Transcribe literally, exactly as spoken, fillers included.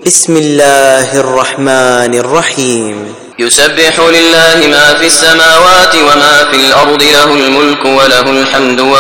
بسم الله الرحمن الرحيم يسبح لله ما في السماوات وما في الأرض له الملك وله الحمد